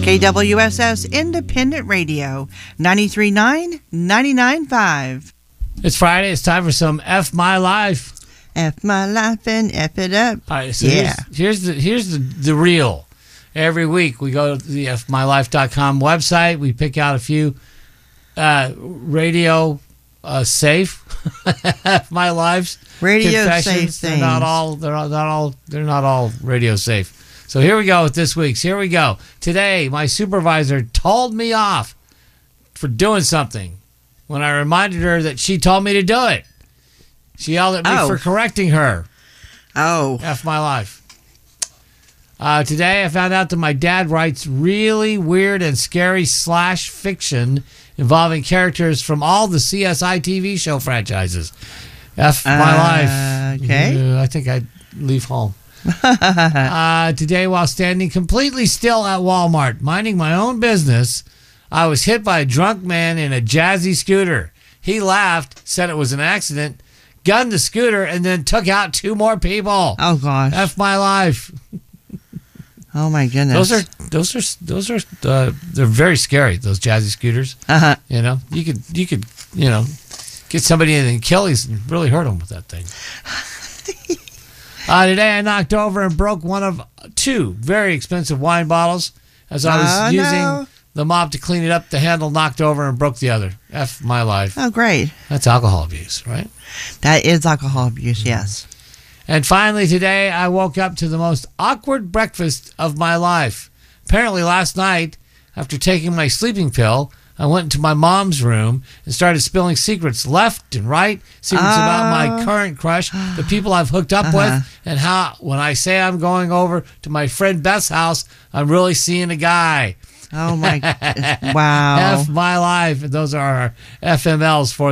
KWSS Independent Radio, 93.9, 99.5. It's Friday. It's time for some F My Life. F my life and F it up. All right, so Yeah. here's the reel. Every week we go to the fmylife.com website. We pick out a few radio safe F My Lives Radio confessions. safe They're things. not all radio safe. So here we go with this week's. Here we go. Today, my supervisor told me off for doing something when I reminded her that she told me to do it. She yelled at me for correcting her. Oh. F my life. Today, I found out that my dad writes really weird and scary slash fiction involving characters from all the CSI TV show franchises. F my life. Okay. I think I'd leave home. Today, while standing completely still at Walmart, minding my own business, I was hit by a drunk man in a jazzy scooter. He laughed, said it was an accident, gunned the scooter, and then took out two more people. Oh, gosh. F my life. Oh, my goodness. Those are they're very scary, those jazzy scooters. Uh-huh. You know, you could get somebody in the Achilles and really hurt them with that thing. Today I knocked over and broke one of two very expensive wine bottles. As I was using the mop to clean it up, the handle knocked over and broke the other. F my life. Oh, great. That's alcohol abuse, right? That is alcohol abuse, yes. And finally today I woke up to the most awkward breakfast of my life. Apparently last night, after taking my sleeping pill, I went into my mom's room and started spilling secrets left and right. Secrets about my current crush, the people I've hooked up with, and how when I say I'm going over to my friend Beth's house, I'm really seeing a guy. Oh, my. Wow. F my life. And those are our FMLs for